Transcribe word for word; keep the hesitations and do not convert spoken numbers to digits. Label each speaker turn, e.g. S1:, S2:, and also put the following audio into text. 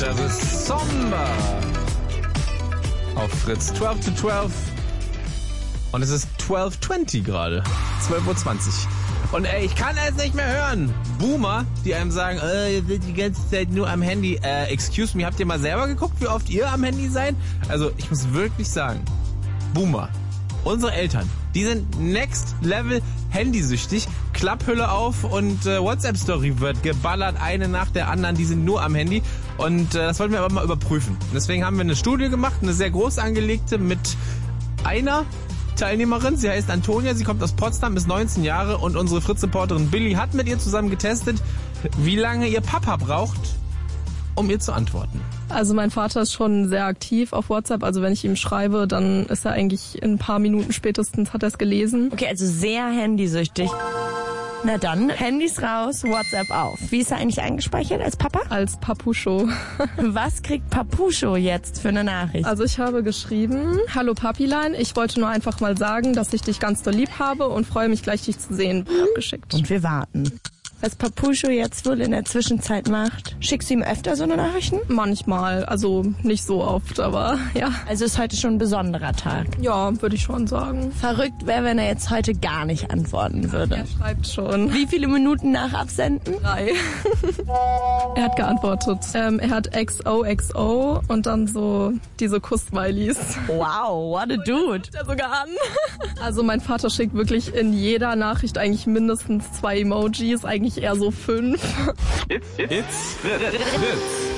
S1: Das ist Somber auf Fritz. zwölf to zwölf. Und es ist zwölf Uhr zwanzig gerade. zwölf Uhr zwanzig. Und ey, ich kann es nicht mehr hören. Boomer, die einem sagen, äh, ihr seid die ganze Zeit nur am Handy. Äh, excuse me, habt ihr mal selber geguckt, wie oft ihr am Handy seid? Also, ich muss wirklich sagen, Boomer, unsere Eltern, die sind next level handysüchtig. Klapphülle auf und äh, WhatsApp-Story wird geballert, eine nach der anderen. Die sind nur am Handy. Und äh, das wollten wir aber mal überprüfen. Deswegen haben wir eine Studie gemacht, eine sehr groß angelegte mit einer Teilnehmerin. Sie heißt Antonia, sie kommt aus Potsdam, ist neunzehn Jahre und unsere Fritz-Reporterin Billy hat mit ihr zusammen getestet, wie lange ihr Papa braucht, um ihr zu antworten.
S2: Also mein Vater ist schon sehr aktiv auf WhatsApp. Also wenn ich ihm schreibe, dann ist er eigentlich in ein paar Minuten spätestens, hat er es gelesen.
S3: Okay, also sehr handysüchtig. Na dann, Handys raus, WhatsApp auf. Wie ist er eigentlich eingespeichert als Papa?
S2: Als Papuscho.
S3: Was kriegt Papuscho jetzt für eine Nachricht?
S2: Also ich habe geschrieben, hallo Papilein, ich wollte nur einfach mal sagen, dass ich dich ganz doll lieb habe und freue mich gleich, dich zu sehen. Abgeschickt.
S3: Und wir warten. Was Papuscho jetzt wohl in der Zwischenzeit macht. Schickst du ihm öfter so eine Nachrichten?
S2: Manchmal, also nicht so oft, aber ja.
S3: Also ist heute schon ein besonderer Tag.
S2: Ja, würde ich schon sagen.
S3: Verrückt wäre, wenn er jetzt heute gar nicht antworten würde.
S2: Er schreibt schon.
S3: Wie viele Minuten nach Absenden?
S2: Drei. Er hat geantwortet. Ähm, er hat X O X O und dann so diese Kuss-Smileys.
S3: Wow, what a dude.
S2: Er sogar an. Also mein Vater schickt wirklich in jeder Nachricht eigentlich mindestens zwei Emojis, eigentlich eher so fünf.
S1: It's, it's, it's, it's.